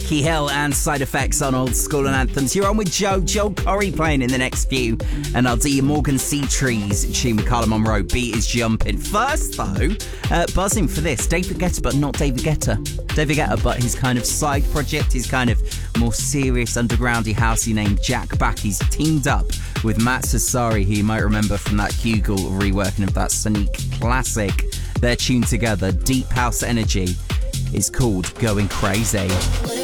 Becky Hill and Side Effects on Old School and Anthems. You're on with Joel Corey playing in the next few, and I'll do your Morgan C. Trees tune with Carla Monroe. Beat is jumping. First, though, buzzing for this, David Guetta, but not David Guetta. David Guetta, but his kind of side project, his kind of more serious, undergroundy, housey named Jack Back. He's teamed up with Matt Sassari, who you might remember from that Hugel reworking of that Sonique classic. Their tune together, Deep House Energy, is called Going Crazy.